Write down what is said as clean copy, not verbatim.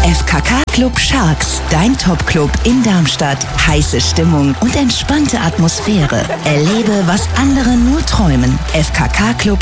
FKK Club Sharks, dein Top-Club in Darmstadt. Heiße Stimmung und entspannte Atmosphäre. Erlebe, was andere nur träumen. FKK Club